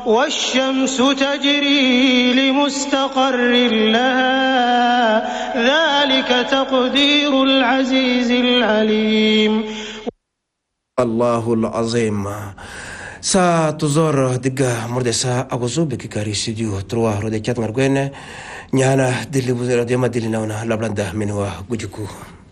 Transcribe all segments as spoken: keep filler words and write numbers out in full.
والشمس تجري لمستقر لها ذلك تقدير العزيز العليم. الله العظيم. Sa tuzor diga mordesa agozo beki kari studio trois rode chat ngargwene nyana dili buzera de madili nauna lablanda minwa gujuku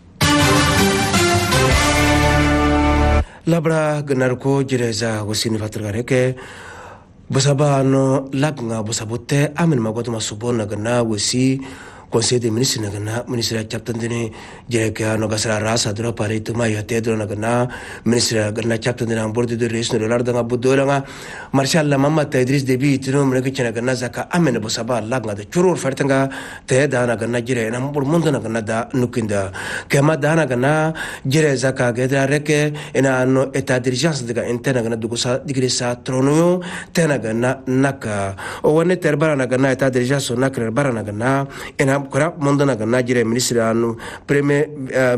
labra ganarko jireza wasini fatrgareke basaba no lagna basabote amin magoto masubona gana wasi Conseil des ministres nagana ministre chapter dine jereka no gasara rasa dro pare tuma yate dro nagana ministre gana chapter dine on board de relation de larda ngabudolanga marshal mamma Idris Deby tino mreke chena gana zaka amen bosaba lagna de churur fertanga te dana gana jire na bur mundo nagana da nukinda kema dana gana jire zaka gedra reke ena no état d'urgence de interne gana dugusa digresa trono tena gana naka o wone terbara nagana état d'urgence nakre barana gana ena kora mondana gana jire ministre anu premier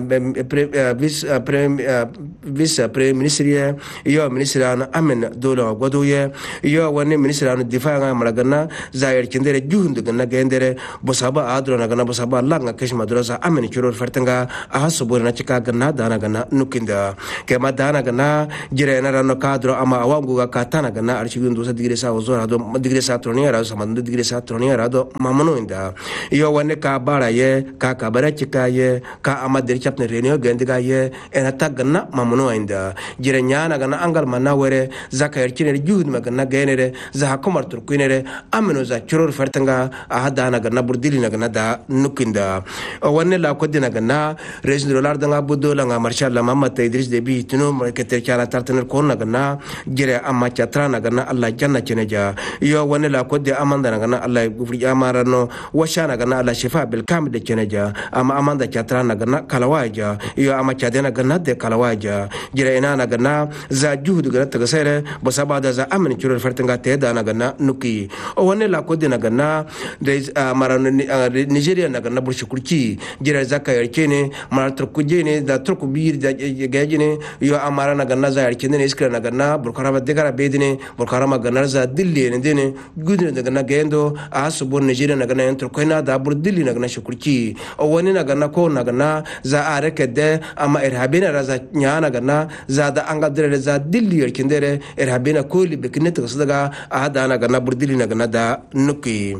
vice vice premier ministre yo ministre anu amen dolo godoye yo woni ministre anu difa nga malagana zaire kindere juhundu gana gendere bosaba adro na gana bosaba langa keshma drosa amen churor fertanga ahaso borna chika gana dana gana nukinda kema dana gana jire na rano kadro ama awangu ga katana gana archigundu sa digre sa ozora do digre sa troniera sa mandu digre sa troniera do mamano inda yo woni ka bara ye ka ka bara chika ye ka amadir chapne renio gendiga ye ena tagna mamuno inda jire nyana gana angal manawere zakayer chine juhud magana genere za hakomar turkuinere ameno za churur fertanga ahadana gana burdili na gana da nukinda wanne la kodina gana reis dolar danga budola nga marshal mamma Idris Deby tino marketer kala tartaner konna gana jire amma chatra na gana Allah janna chineja yo wanne la kodde amanda na gana Allah gufri amarano washana gana Allah shifa bil kamil chineja ama amanda chatra na gana kalawaja yo ama chadena gana de kalawaja jire ina na gana za juhud gana tagasere bosabada za amen churur fertanga te da na gana nuki o wanne la kodde na gana de marano Nigeria na gana burshukurki jire zaka yarkene mar turkujene da turkubir da gajine yo amara na gana za yarkene ne iskra na gana burkaraba degara bedine burkarama gana za dilli ne dene gudne da gana gendo asubo Nigeria na gana turkoina da bur dilli na gana shukurki o wani na gana ko na gana za areke de ama irhabina raza nyana gana za da anga dire za dilli yarkendere irhabina koli bekinet daga ahada na gana bur dilli na gana da nuki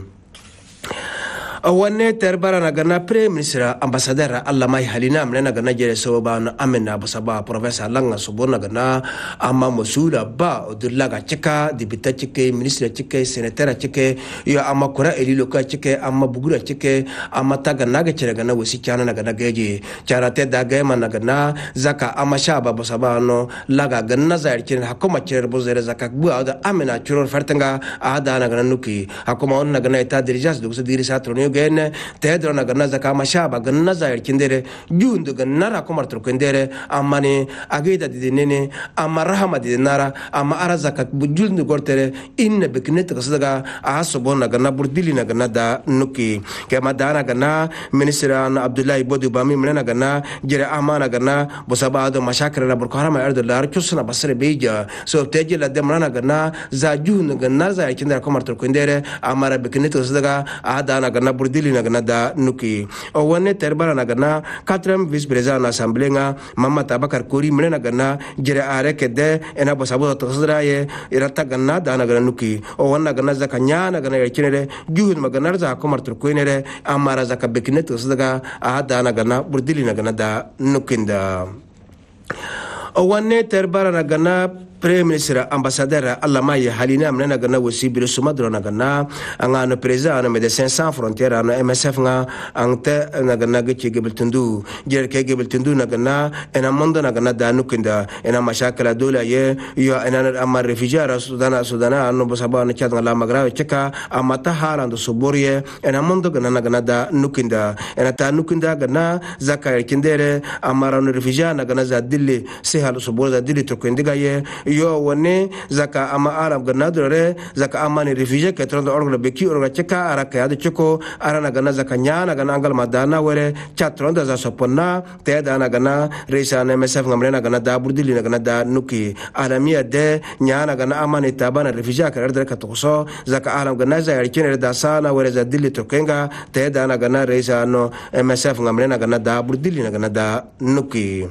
awanne terbara na gana premier ministre ambassadeur Allah mai halina amna gana jere soba na amena basaba professor langa subona gana amma musula ba odulla ga chika dibita chike ministre chike senator chike yo amma kura elilo ka chike amma bugura chike amma taga naga chere gana wasi chana na gana geje chara te daga man na gana zaka amma shaba basaba no laga gana zair chere hakuma chere bozere zaka gwa da amena churor fartanga ada na gana nuki hakuma on na gana eta dirijas dugse dirisa tronio gen tedro na gana zaka mashaba gana zair kindere jundu gana ra komar tro kindere amane agida didene amma rahama dinara amma arazaka bujuldu gortere inna beknet kasdaga ahaso na gana burdili na gana da nuki kema dana gana ministra Abdullahi Bodu Bami mena gana jere amana gana bosaba ado mashakra na burkara ma erdo lar kusna basre beja so teje la demrana gana za jun gana zair kindere komar tro kindere amara beknet kasdaga adana gana burdili na gana da nuki o wonne terbara na gana quatrième vice président na assemblée nga Mama Tabakar Kori mena gana jere are kede ena bosabo to sdraye irata gana da na gana nuki o wonna gana zakanya na gana yakinere juhud magana za komar turkoinere amara zaka bekinet sdaga ada na gana burdili na gana da nukinda o wonne terbara na gana premier ministre ambassadeur Allah mai halina amna gana wasi biro sumadro na gana anga no president na médecins sans frontières na M S F nga ante na gana ge gebeltundu jer ke gebeltundu na gana ena mondo na gana da nukinda ena mashakala dola ye yo ena amma refugiara sudana sudana no bosaba na chat ngala magra cheka amata harando soborie ena mondo gana na gana da nukinda ena ta nukinda gana zakar kindere amara no refugiara na gana za dilli se halu sobor za dilli to kendiga ye yo wonne zaka ama alam ganna dore zaka amani refugee ke trondo orgo beki orgo cheka ara ka adu cheko ara na ganna zaka nyana ganna angal madana wore chatronda za soponna te dana ganna reisa ne mesaf ngamrena ganna da burdili na ganna da nuki alamiya de nyana ganna amani tabana refugee ka ardre ka toso zaka alam ganna za yarkene da sana wore za dilli tokenga te dana ganna reisa no mesaf ngamrena ganna da burdili na ganna da nuki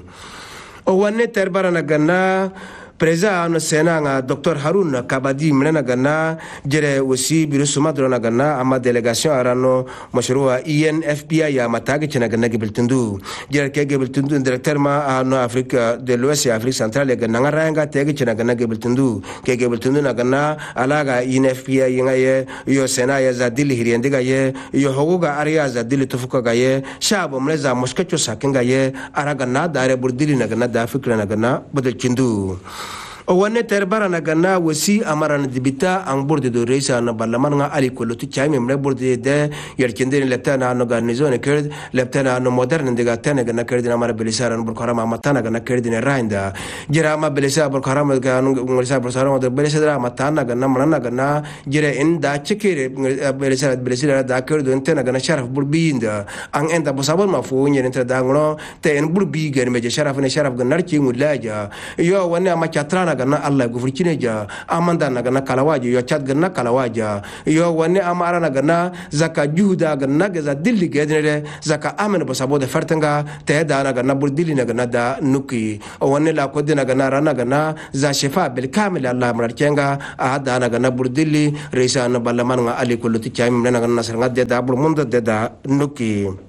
o wanne terbara na ganna preza no senanga docteur Harun Kabadi mlena ganna jere wasi biro sumadro na ganna ama delegation arano mashrua E N F P I ya matagi chena ganna gebeltundu jere ke gebeltundu directeur ma no Afrique de l'Ouest et Afrique centrale ganna ngaranga tege chena ganna gebeltundu ke gebeltundu na ganna alaga E N F P I ngaye yo sena ya zadili hiriendiga ye yo hoguga aria zadili tufuka gaye shabo mleza mushkecho sakinga ye araga na dare burdili na ganna da fikra na ganna badal chindu o wanne terbara na ganna wasi amara na dibita ang borde do reisa na barlaman nga ali ko lotu chai memre borde de yerkende letana no garnizone kerd letana no modern de gatana ganna kerd na mara belisara no burkarama matana ganna kerd ne rainda jira ma belisa burkarama ga no ngolisa burkarama de belisara matana ganna marana ganna jira inda chekere belisara belisara da kerd entena ganna sharaf burbinda ang enda bosabon ma fu nyen entra dangno te en burbi gar meje sharaf ne sharaf ganna ki mulaja yo wanne ma chatrana ganna Allah gufurkine ja amanda na ganna kalawaji yo chat ganna kalawaja yo wanne amara na ganna zaka juhuda ganna gaza dilli gedene zaka amen bosabo de fartanga te da na ganna burdili na ganna da nuki o wanne la kodina ganna rana ganna za shifa bil kamil Allah markenga a da na ganna burdili reisa na ballaman nga ali kullu ti chayim na ganna sarnga de da bur munda de da nuki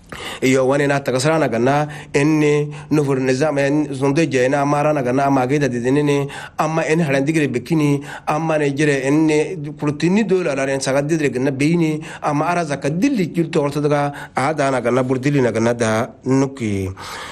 iyo wane na takasrana ganna enne nufur nizam en zonde jena amara na ganna amageda de denene amma en halandigre bekini amma ne jere enne protini dola la ren saga dire ganna beini amma ara zakadilli kilto orto daga ada na ganna burdili na ganna da nuki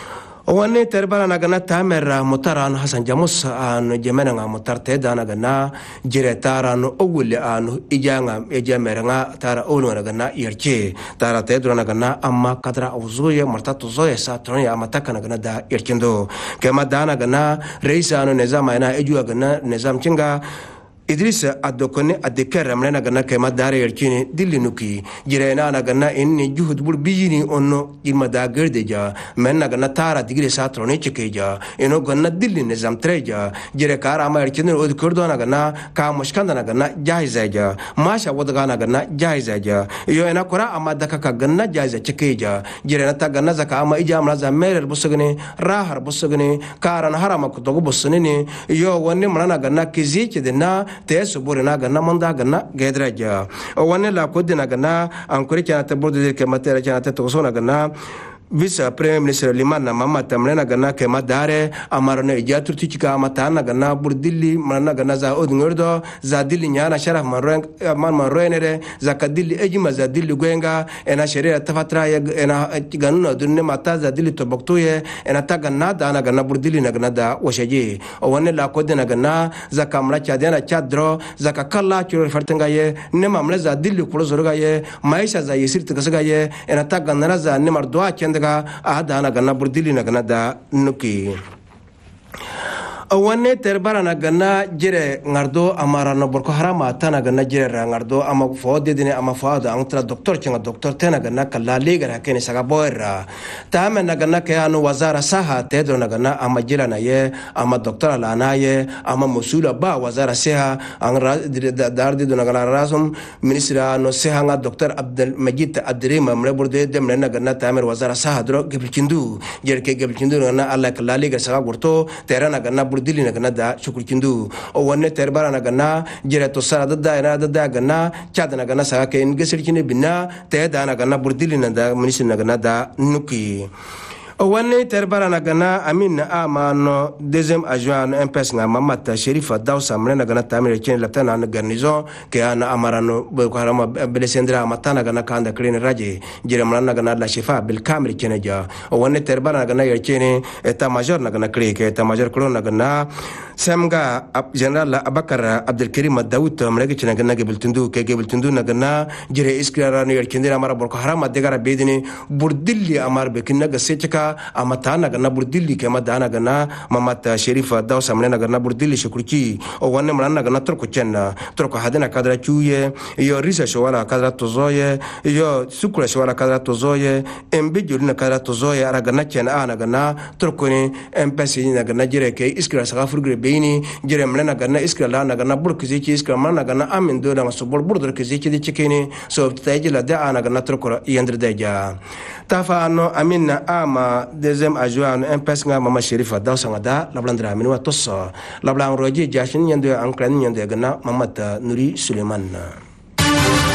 wanne terbara na ganna tamera mutaran hasan jamus an jemena nga mutarte dana ganna jire tara no ogule an ijanga ejamera nga tara olu na ganna yerche tara tedro na ganna amma kadra uzuye martatu zoye sa tronya amataka na ganna da yerchendo kema dana ganna reisa no nezama ina eju ganna nezam chinga Idrissa adokone adekar ramlena ganna kema dare yerkine dilli nuki jirena na ganna inni juhud bul biyini onno ilma da gerdeja menna ganna tara digre satrone chekeja eno ganna dilli nizam treja jire kara ma yerkine od kurdona ganna ka mushkanda na ganna jaizaja masha wadga na ganna jaizaja yo ena kora amma daka ka ganna jaiza chekeja jirena ta ganna zaka amma ijam raza merer busugne rahar busugne karan harama kutogo busune yo wonni manana ganna kiziche denna te subure na ganna manda ganna gedraja wanne la kodina ganna ankore kana te borde ke matera kana te to sona ganna Vice Premier Minister Limana Mama Tamlena ganna ke madare amarone ijatu tika matana ganna burdilli manna ganna za odngordo za dilli nyana sharaf marwen man marwenere za kadilli ejima za dilli gwenga ena sheria tafatra ena ganuna dunne mata za dilli toboktoye ena ta ganna dana ganna burdilli na ganna da washaji o wanne la kodena ganna za kamra chadena chadro za kakalla chiro fartanga ye ne mamle za dilli kulo zorga ye maisha za yisir tkasaga ye ena ta ganna za ne mardwa daga adana ganna burdili na ganna da nuki wanne terbara na ganna jire ngardo amara no borko harama tana ganna jire ngardo ama fode dine ama fada antra doctor chinga doctor tena ganna kala lega rakene saga boera tama na ganna ke anu wazara saha tedro na ganna ama jira na ye ama doctor la na ye ama musula ba wazara seha angra dardi do na ganna rasum ministra no seha nga doctor Abdul Majid Adrima mre burde dem na ganna tamer wazara saha dro gebchindu jire ke gebchindu na alla kala lega saga gorto tera na ganna burdili na ganna da shukurkindu o wanne terbara na ganna jira to sara da ina da ganna chada na ganna saga ke in gesirkine binna te da na ganna burdili na da ministry na ganna da nuki wanne terbara na gana amin amano deuxième adjoint M P S nga mamata Sherifa Dawsa mrena gana tamire chen latana na garnison ke ana amarano be ko harama belesendra matana gana kanda krene raje jere mrana gana la shefa bil kamri cheneja wanne terbara na gana yerchene eta major na gana kre ke eta major kro na gana semga general Abakar Abdul Karim Daoud mrege chena gana gebel tundu ke gebel tundu na gana jere iskra na yerchene amara bor ko harama degara bedini burdilli amar be kinna gasechka ka amata na gana burdilli ke madana gana mamata sherifa daw samne na gana burdilli shukurki o wanne mran na gana turko chenna turko hadina kadra chuye yo risa shwala kadra tozoye yo sukura shwala kadra tozoye embe jolina kadra tozoye ara gana chen ana gana turko ni empesi na gana jire ke iskra saga furgre beini jire mlena gana iskra la na gana burkizi ki iskra mana gana amin do na subur burdur kizi ki chikini so tajila da ana gana turko yandre deja tafa ano amina ama deuxième adjoint ano impesnga mama sherifa daw sangada lablandra amini wa tossa lablang roji jashin yande ankran yande gana mamata nuri suleiman